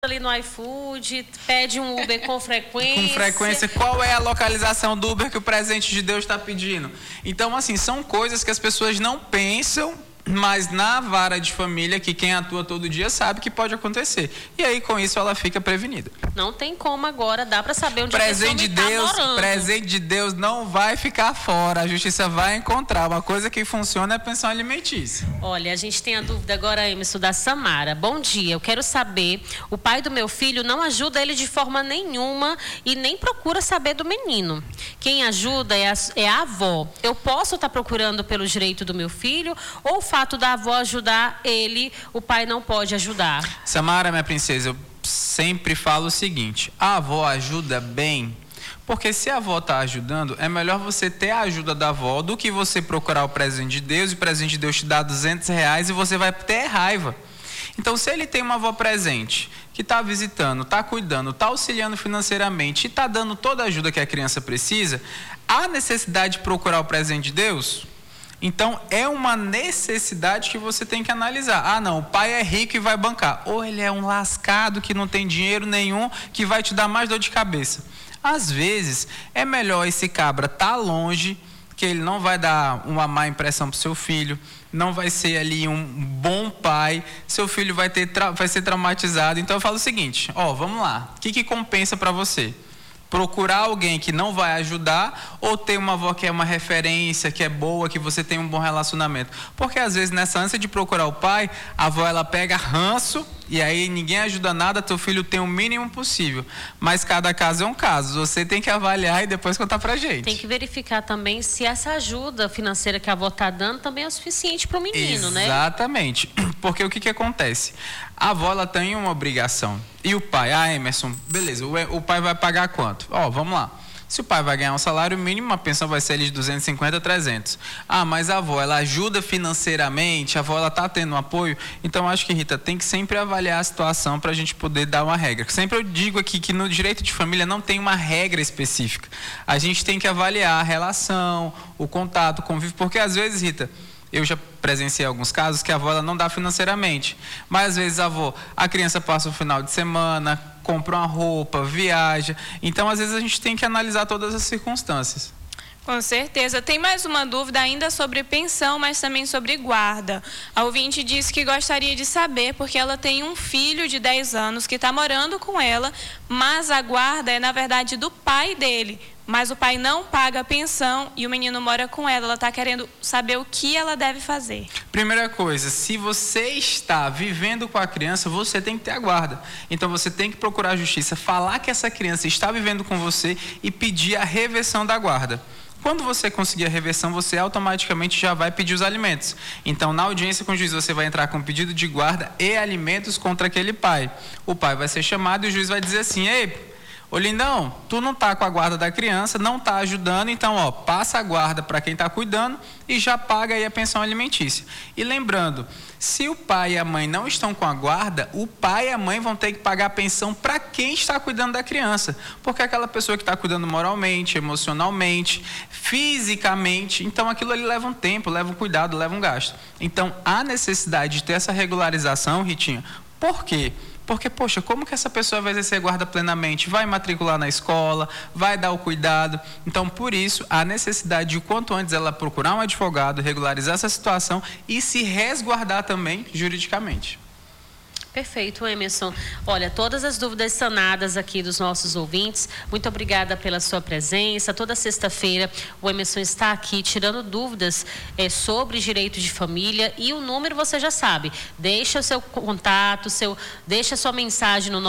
ali no iFood, pede um Uber com frequência. Com frequência, qual é a localização do Uber que o presente de Deus está pedindo? Então, assim, são coisas que as pessoas não pensam, mas na vara de família, que quem atua todo dia sabe que pode acontecer. E aí, com isso, ela fica prevenida. Não tem como agora, dá para saber onde presente a pessoa está morando. Presente de Deus não vai ficar fora, a justiça vai encontrar. Uma coisa que funciona é a pensão alimentícia. Olha, a gente tem a dúvida agora, Emerson, da Samara. Bom dia, eu quero saber, o pai do meu filho não ajuda ele de forma nenhuma e nem procura saber do menino. Quem ajuda é a avó. Eu posso estar procurando pelo direito do meu filho ou o fato da avó ajudar ele, o pai não pode ajudar? Samara, minha princesa, eu sempre falo o seguinte: a avó ajuda bem, porque se a avó está ajudando, é melhor você ter a ajuda da avó do que você procurar o presente de Deus e o presente de Deus te dá R$200 e você vai ter raiva. Então, se ele tem uma avó presente, que está visitando, está cuidando, está auxiliando financeiramente e está dando toda a ajuda que a criança precisa, há necessidade de procurar o presente de Deus? Então, é uma necessidade que você tem que analisar. Ah, não, o pai é rico e vai bancar. Ou ele é um lascado que não tem dinheiro nenhum, que vai te dar mais dor de cabeça. Às vezes, é melhor esse cabra estar longe, que ele não vai dar uma má impressão para o seu filho, não vai ser ali um bom pai, seu filho vai ser traumatizado. Então, eu falo o seguinte: vamos lá, o que compensa para você? Procurar alguém que não vai ajudar ou ter uma avó que é uma referência, que é boa, que você tem um bom relacionamento? Porque às vezes nessa ânsia de procurar o pai, a avó ela pega ranço e aí ninguém ajuda nada, teu filho tem o mínimo possível. Mas cada caso é um caso, você tem que avaliar e depois contar pra gente. Tem que verificar também se essa ajuda financeira que a avó está dando também é o suficiente para o menino, né? Exatamente, porque o que acontece? A avó ela tem uma obrigação. E o pai, Emerson, beleza, o pai vai pagar quanto? Vamos lá. Se o pai vai ganhar um salário mínimo, a pensão vai ser ali de 250 a 300. Mas a avó, ela ajuda financeiramente, a avó, ela está tendo um apoio. Então, acho que, Rita, tem que sempre avaliar a situação para a gente poder dar uma regra. Sempre eu digo aqui que no direito de família não tem uma regra específica. A gente tem que avaliar a relação, o contato, o convívio, porque às vezes, Rita, eu já presenciei alguns casos que a avó ela não dá financeiramente, mas às vezes a criança passa o final de semana, compra uma roupa, viaja. Então, às vezes a gente tem que analisar todas as circunstâncias. Com certeza. Tem mais uma dúvida ainda sobre pensão, mas também sobre guarda. A ouvinte disse que gostaria de saber, porque ela tem um filho de 10 anos que está morando com ela, mas a guarda é, na verdade, do pai dele. Mas o pai não paga a pensão e o menino mora com ela. Ela está querendo saber o que ela deve fazer. Primeira coisa, se você está vivendo com a criança, você tem que ter a guarda. Então, você tem que procurar a justiça, falar que essa criança está vivendo com você e pedir a reversão da guarda. Quando você conseguir a reversão, você automaticamente já vai pedir os alimentos. Então, na audiência com o juiz, você vai entrar com pedido de guarda e alimentos contra aquele pai. O pai vai ser chamado e o juiz vai dizer assim: ei, ô lindão, tu não tá com a guarda da criança, não tá ajudando, então passa a guarda para quem tá cuidando e já paga aí a pensão alimentícia. E lembrando, se o pai e a mãe não estão com a guarda, o pai e a mãe vão ter que pagar a pensão para quem está cuidando da criança, porque aquela pessoa que está cuidando moralmente, emocionalmente, fisicamente, então aquilo ali leva um tempo, leva um cuidado, leva um gasto. Então há necessidade de ter essa regularização, Ritinha. Por quê? Porque, poxa, como que essa pessoa vai exercer guarda plenamente? Vai matricular na escola, vai dar o cuidado. Então, por isso, a necessidade de, o quanto antes, ela procurar um advogado, regularizar essa situação e se resguardar também juridicamente. Perfeito, Emerson. Olha, todas as dúvidas sanadas aqui dos nossos ouvintes. Muito obrigada pela sua presença. Toda sexta-feira o Emerson está aqui tirando dúvidas sobre direito de família, e o número você já sabe. Deixa o seu contato, deixa a sua mensagem no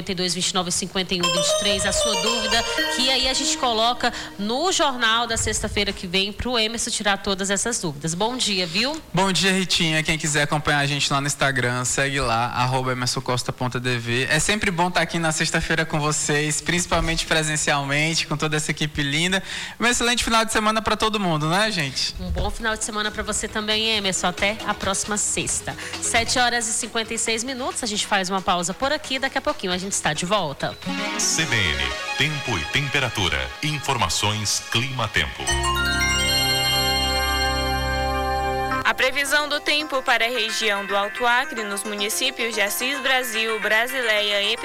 992295123, a sua dúvida, que aí a gente coloca no jornal da sexta-feira que vem para o Emerson tirar todas essas dúvidas. Bom dia, viu? Bom dia, Ritinha. Quem quiser acompanhar a gente lá no Instagram, segue lá, @emersoncosta.dv. É sempre bom estar aqui na sexta-feira com vocês, principalmente presencialmente, com toda essa equipe linda. Um excelente final de semana para todo mundo, né, gente? Um bom final de semana para você também, Emerson. Até a próxima sexta. 7h56. A gente faz uma pausa por aqui. Daqui a pouquinho a gente está de volta. CBN, tempo e temperatura. Informações Clima Tempo. A previsão Previsão do tempo para a região do Alto Acre, nos municípios de Assis Brasil, Brasileia e